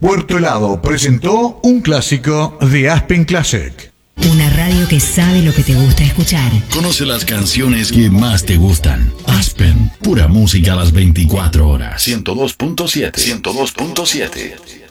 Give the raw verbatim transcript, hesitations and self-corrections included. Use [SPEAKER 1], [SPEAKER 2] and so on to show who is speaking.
[SPEAKER 1] Puerto Helado presentó un clásico de Aspen Classic.
[SPEAKER 2] Una radio que sabe lo que te gusta escuchar.
[SPEAKER 3] Conoce las canciones que más te gustan. Aspen, pura música a las veinticuatro horas. ciento dos punto siete. ciento dos punto siete.